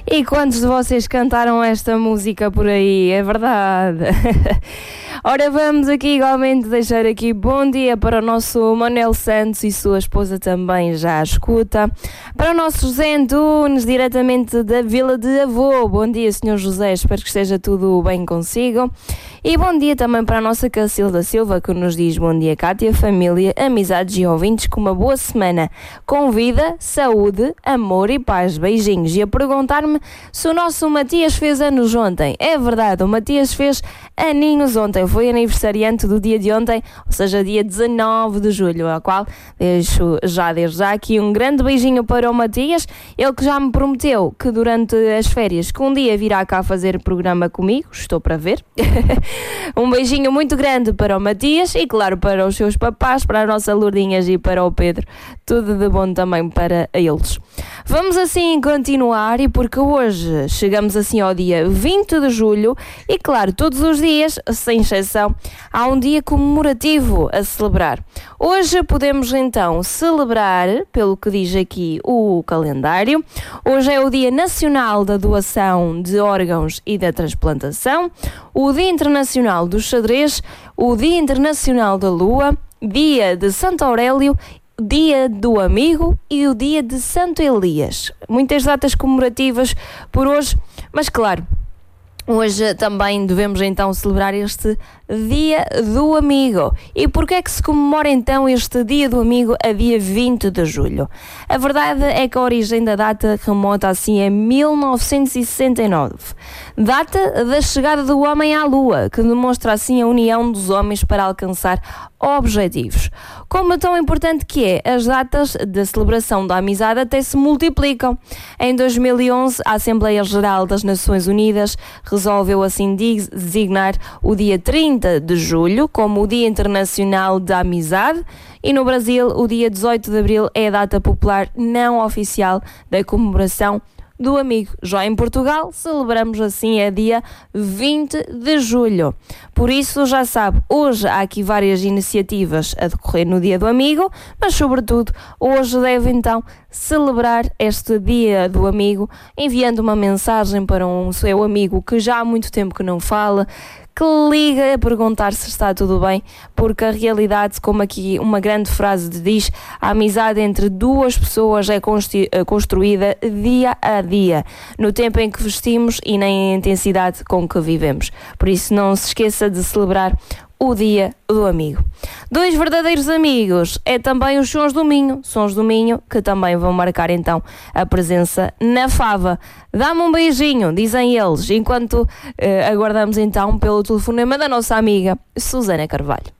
E quantos de vocês cantaram esta música por aí? É verdade. Ora, vamos aqui igualmente deixar aqui bom dia para o nosso Manuel Santos e sua esposa também já a escuta. Para o nosso José Antunes, diretamente da Vila de Avô. Bom dia, Sr. José, espero que esteja tudo bem consigo. E bom dia também para a nossa Cacilda Silva, que nos diz bom dia, Cátia, família, amizades e ouvintes, com uma boa semana, com vida, saúde, amor e paz. Beijinhos. E a perguntar-me se o nosso Matias fez anos ontem. É verdade, o Matias fez aninhos ontem, foi aniversariante do dia de ontem, ou seja, dia 19 de julho, ao qual deixo já desde já aqui um grande beijinho para o Matias, ele que já me prometeu que durante as férias, que um dia virá cá fazer programa comigo, estou para ver. Um beijinho muito grande para o Matias e, claro, para os seus papás, para a nossa Lourdinhas e para o Pedro. Tudo de bom também para eles. Vamos assim continuar, e porque hoje chegamos assim ao dia 20 de julho e, claro, todos os dias, sem exceção, há um dia comemorativo a celebrar. Hoje podemos então celebrar, pelo que diz aqui o calendário, hoje é o Dia Nacional da Doação de Órgãos e da Transplantação, o Dia Internacional do Xadrez, o Dia Internacional da Lua, Dia de Santo Aurélio, Dia do Amigo e o Dia de Santo Elias. Muitas datas comemorativas por hoje, mas claro, hoje também devemos então celebrar este Dia do Amigo. E porquê é que se comemora então este Dia do Amigo a dia 20 de julho? A verdade é que a origem da data remonta assim a 1969, data da chegada do homem à Lua, que demonstra assim a união dos homens para alcançar objetivos. Como é tão importante que é, as datas da celebração da amizade até se multiplicam. Em 2011, a Assembleia Geral das Nações Unidas resolveu assim designar o dia 30 de julho como o Dia Internacional da Amizade, e no Brasil o dia 18 de abril é a data popular não oficial da comemoração do amigo. Já em Portugal celebramos assim a dia 20 de julho. Por isso, já sabe, hoje há aqui várias iniciativas a decorrer no Dia do Amigo, mas sobretudo hoje deve então celebrar este Dia do Amigo enviando uma mensagem para um seu amigo que já há muito tempo que não fala, que liga a perguntar se está tudo bem, porque a realidade, como aqui uma grande frase diz, a amizade entre duas pessoas é construída dia a dia, no tempo em que vestimos e na intensidade com que vivemos. Por isso não se esqueça de celebrar o Dia do Amigo. Dois verdadeiros amigos é também os Sons do Minho, que também vão marcar então a presença na Fava. Dá-me um beijinho, dizem eles, enquanto aguardamos então pelo telefonema da nossa amiga Susana Carvalho.